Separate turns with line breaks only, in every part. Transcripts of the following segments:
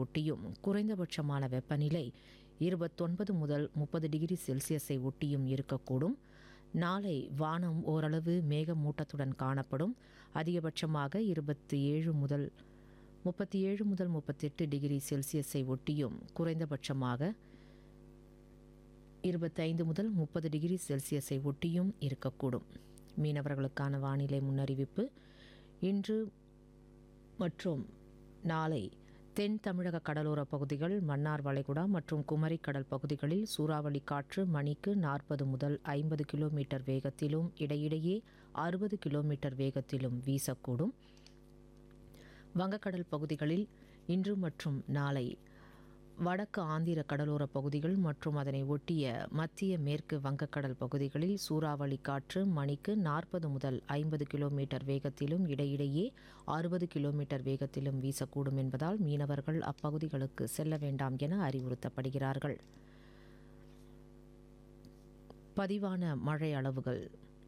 ஒட்டியும் குறைந்தபட்சமான வெப்பநிலை 29 முதல் 30 டிகிரி செல்சியஸை ஒட்டியும் இருக்கக்கூடும். நாளை வானம் ஓரளவு மேகமூட்டத்துடன் காணப்படும். அதிகபட்சமாக 37 முதல் 38 டிகிரி செல்சியஸை ஒட்டியும் குறைந்தபட்சமாக 25 முதல் 30 டிகிரி செல்சியஸை ஒட்டியும் இருக்கக்கூடும். மீனவர்களுக்கான வானிலை முன்னறிவிப்பு. இன்று மற்றும் நாளை தென் தமிழக கடலோர பகுதிகள், மன்னார் வளைகுடா மற்றும் குமரி கடல் பகுதிகளில் சூறாவளி காற்று மணிக்கு 40 முதல் 50 கிலோமீட்டர் வேகத்திலும் இடையிடையே 60 கிலோமீட்டர் வேகத்திலும் வீசக்கூடும். வங்கக்கடல் பகுதிகளில் இன்று மற்றும் நாளை வடக்கு ஆந்திர கடலோர பகுதிகள் மற்றும் அதனை ஒட்டிய மத்திய மேற்கு வங்கக்கடல் பகுதிகளில் சூறாவளி காற்று மணிக்கு 40 முதல் 50 கிலோமீட்டர் வேகத்திலும் இடையிடையே 60 கிலோமீட்டர் வேகத்திலும் வீசக்கூடும் என்பதால் மீனவர்கள் அப்பகுதிகளுக்கு செல்ல வேண்டாம் என அறிவுறுத்தப்படுகிறார்கள். பதிவான மழை அளவுகள்: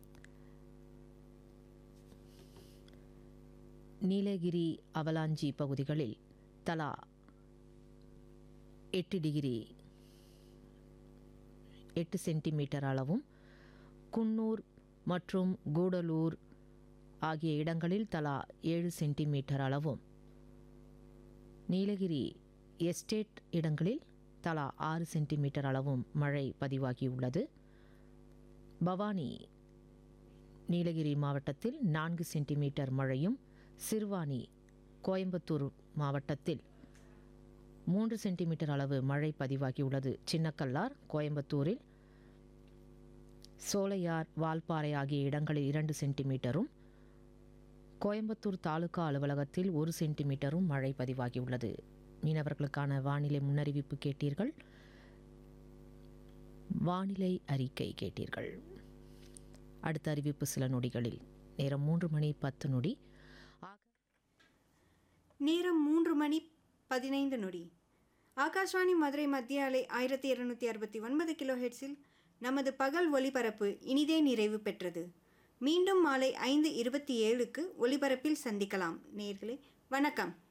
நீலகிரி அவலாஞ்சி பகுதிகளில் தலா 8 சென்டிமீட்டர் அளவும், குன்னூர் மற்றும் கூடலூர் ஆகிய இடங்களில் தலா 7 சென்டிமீட்டர் அளவும், நீலகிரி எஸ்டேட் இடங்களில் தலா 6 சென்டிமீட்டர் அளவும் மழை பதிவாகியுள்ளது. பவானி நீலகிரி மாவட்டத்தில் 4 சென்டிமீட்டர் மழையும், சிறுவாணி கோயம்புத்தூர் மாவட்டத்தில் 3 சென்டிமீட்டர் அளவு மழை பதிவாகியுள்ளது. சின்னக்கல்லார் கோயம்புத்தூரில், சோலையார், வால்பாறை ஆகிய இடங்களில் 2 சென்டிமீட்டரும், கோயம்புத்தூர் தாலுகா அலுவலகத்தில் 1 சென்டிமீட்டரும் மழை பதிவாகியுள்ளது. மீனவர்களுக்கான வானிலை முன்னறிவிப்பு கேட்டீர்கள். வானிலை அறிக்கை கேட்டீர்கள். அடுத்த அறிவிப்பு சில நொடிகளில். நேரம் 3 மணி 10 நொடி.
நேரம் 3 மணி 15 நொடி. ஆகாஷ்வாணி மதுரை மத்திய அலை 1269 கிலோஹெர்ட்ஸில் நமது பகல் ஒலிபரப்பு இனிதே நிறைவு பெற்றது. மீண்டும் மாலை 5:27க்கு ஒலிபரப்பில் சந்திக்கலாம். நேயர்களே, வணக்கம்.